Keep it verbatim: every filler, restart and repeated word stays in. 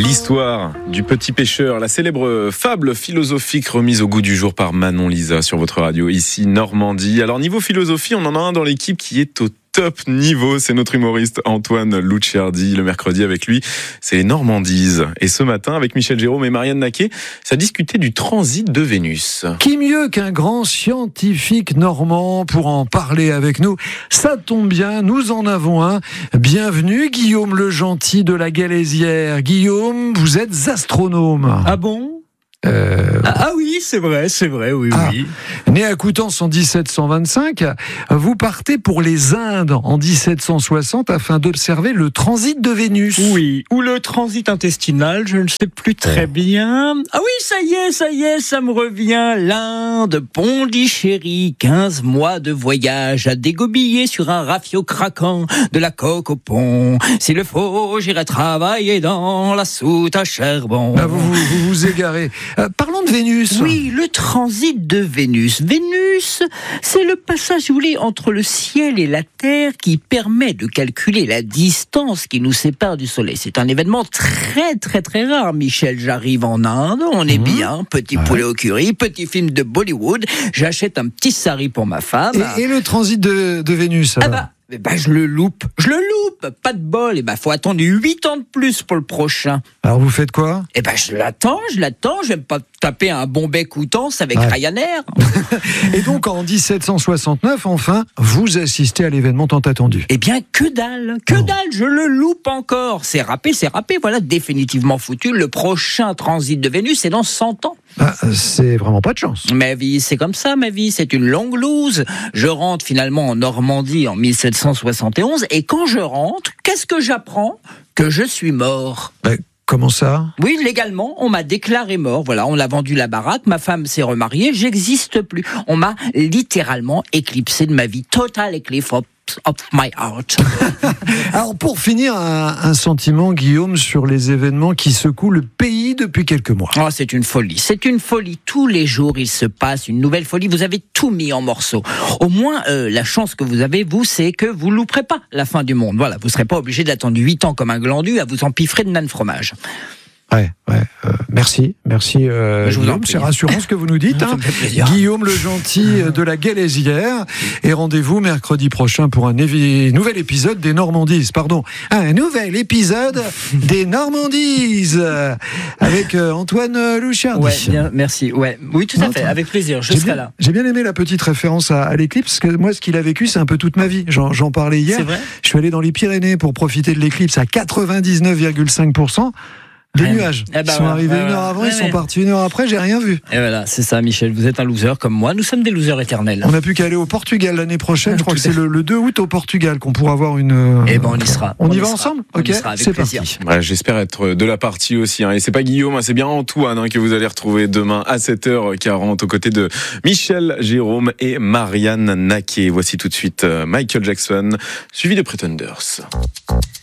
L'histoire du petit pêcheur, la célèbre fable philosophique remise au goût du jour par Manon Lisa sur votre radio, ici Normandie. Alors niveau philosophie, on en a un dans l'équipe qui est au top niveau, c'est notre humoriste Antoine Lucciardi. Le mercredi avec lui, c'est les Normandises. Et ce matin, avec Michel Jérôme et Marianne Naquet, ça discutait du transit de Vénus. Qui mieux qu'un grand scientifique normand pour en parler avec nous? Ça tombe bien, nous en avons un. Bienvenue Guillaume le Gentil de la Galésière. Guillaume, vous êtes astronome. Ah bon? Euh... Ah, ah oui, c'est vrai, c'est vrai, oui, ah. oui. Né à Coutances en dix-sept cent vingt-cinq, vous partez pour les Indes en dix-sept cent soixante afin d'observer le transit de Vénus. Oui, ou le transit intestinal, je ne sais plus très bien. Ah oui, ça y est, ça y est, ça me revient. L'Inde, Pondichéry, quinze mois de voyage à dégobiller sur un rafio craquant de la coque au pont. S'il le faut, j'irai travailler dans la soute à charbon. Ah, vous, vous, vous vous égarez. Euh, parlons de Vénus. Oui, le transit de Vénus. Vénus, c'est le passage, si vous voulez, entre le ciel et la Terre qui permet de calculer la distance qui nous sépare du Soleil. C'est un événement très, très, très rare. Michel, j'arrive en Inde, on est mmh. bien, petit ouais. poulet au curry, petit film de Bollywood, j'achète un petit sari pour ma femme. Et, et le transit de, de Vénus alors ? Ah bah, Eh ben, je le loupe, je le loupe, pas de bol. Et ben, faut attendre huit ans de plus pour le prochain. Alors, vous faites quoi? Eh ben, je l'attends, je l'attends. Je vais pas taper un Bombay Coutances avec ouais. Ryanair. Et donc, en dix-sept cent soixante-neuf, enfin, vous assistez à l'événement tant attendu. Eh bien, que dalle, que oh. dalle, je le loupe encore. C'est râpé, c'est râpé, voilà, définitivement foutu. Le prochain transit de Vénus, c'est dans cent ans. Ah, c'est vraiment pas de chance. Ma vie, c'est comme ça, ma vie, c'est une longue loose. Je rentre finalement en Normandie en dix-sept cent soixante et onze, et quand je rentre, qu'est-ce que j'apprends? Que je suis mort. Bah, comment ça? Oui, légalement, on m'a déclaré mort. Voilà, on a vendu la baraque, ma femme s'est remariée, j'existe plus. On m'a littéralement éclipsé de ma vie. Total eclipse of of my heart. Alors, pour finir, un, un sentiment, Guillaume, sur les événements qui secouent le pays depuis quelques mois. Oh, c'est une folie, c'est une folie. Tous les jours, il se passe une nouvelle folie. Vous avez tout mis en morceaux. Au moins, euh, la chance que vous avez, vous, c'est que vous louperez pas la fin du monde. Voilà, vous serez pas obligé d'attendre huit ans comme un glandu à vous empiffrer de nain de fromage. Ouais, ouais. Euh, merci, merci. Euh, je vous Guillaume, en prie. C'est rassurant ce que vous nous dites. Hein. Guillaume le Gentil de la Galésière. Et rendez-vous mercredi prochain pour un évi- nouvel épisode des Normandises. Pardon, un nouvel épisode des Normandises avec euh, Antoine Lucciardi. Ouais, bien, merci. Ouais, oui, tout à non, fait. Avec plaisir. Je j'ai serai bien, là. J'ai bien aimé la petite référence à, à l'éclipse. Parce que moi, ce qu'il a vécu, c'est un peu toute ma vie. J'en, j'en parlais hier. C'est vrai ? Je suis allé dans les Pyrénées pour profiter de l'éclipse à quatre-vingt-dix-neuf virgule cinq pour cent. Des ouais. nuages. Eh ben ils sont ouais, arrivés ouais, une heure avant, ouais, ils sont ouais. partis une heure après, j'ai rien vu. Et voilà, c'est ça, Michel. Vous êtes un loser comme moi. Nous sommes des losers éternels. On n'a plus qu'à aller au Portugal l'année prochaine. Je crois que c'est le, le deux août au Portugal qu'on pourra avoir une. Eh ben, on y sera. On, on y, y va sera. ensemble? On ok, y sera avec c'est plaisir. parti. Ouais, j'espère être de la partie aussi. Hein. Et c'est pas Guillaume, hein, c'est bien Antoine hein, que vous allez retrouver demain à sept heures quarante aux côtés de Michel Jérôme et Marianne Naquet. Voici tout de suite Michael Jackson, suivi de Pretenders.